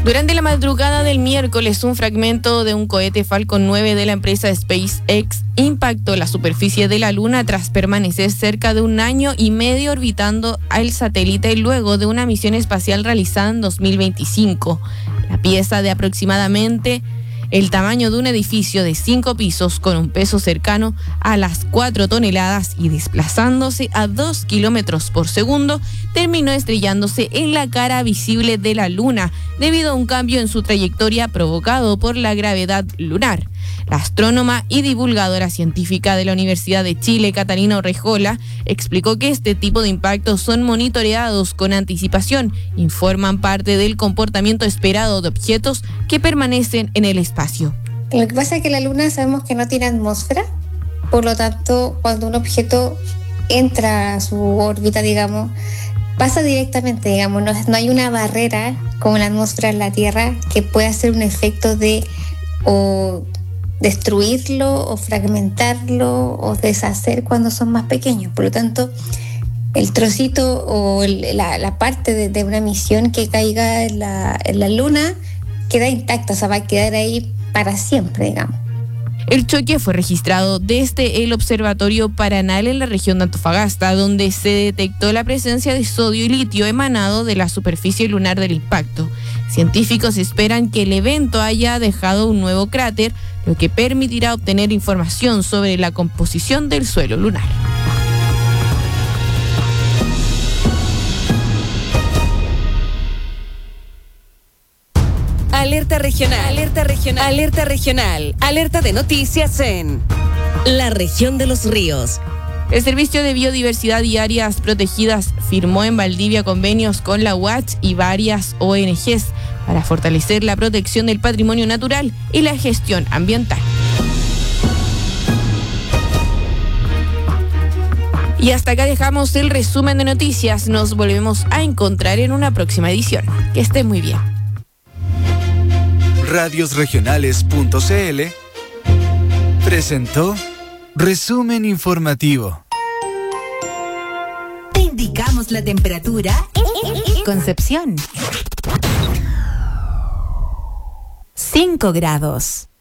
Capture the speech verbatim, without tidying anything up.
Durante la madrugada del miércoles, un fragmento de un cohete Falcon nueve de la empresa SpaceX impactó la superficie de la Luna tras permanecer cerca de un año y medio orbitando al satélite luego de una misión espacial realizada en dos mil veinticinco. La pieza, de aproximadamente el tamaño de un edificio de cinco pisos con un peso cercano a las cuatro toneladas y desplazándose a dos kilómetros por segundo, terminó estrellándose en la cara visible de la Luna debido a un cambio en su trayectoria provocado por la gravedad lunar. La astrónoma y divulgadora científica de la Universidad de Chile, Catalina Orrejola, explicó que este tipo de impactos son monitoreados con anticipación y forman parte del comportamiento esperado de objetos que permanecen en el espacio. Lo que pasa es que la Luna sabemos que no tiene atmósfera, por lo tanto, cuando un objeto entra a su órbita, digamos, pasa directamente, digamos, no, no hay una barrera como la atmósfera en la Tierra que pueda hacer un efecto de o destruirlo o fragmentarlo o deshacer cuando son más pequeños. Por lo tanto, el trocito o el, la, la parte de, de una misión que caiga en la, en la Luna queda intacta, o sea, va a quedar ahí para siempre, digamos. El choque fue registrado desde el Observatorio Paranal en la región de Antofagasta, donde se detectó la presencia de sodio y litio emanado de la superficie lunar del impacto. Científicos esperan que el evento haya dejado un nuevo cráter, lo que permitirá obtener información sobre la composición del suelo lunar. Alerta regional, alerta regional, alerta regional, alerta de noticias en la región de los ríos. El Servicio de Biodiversidad y Áreas Protegidas firmó en Valdivia convenios con la U A C H y varias O N Ges para fortalecer la protección del patrimonio natural y la gestión ambiental. Y hasta acá dejamos el resumen de noticias. Nos volvemos a encontrar en una próxima edición. Que estén muy bien. radios regionales punto c l presentó Resumen Informativo. Te indicamos la temperatura. Concepción. cinco grados.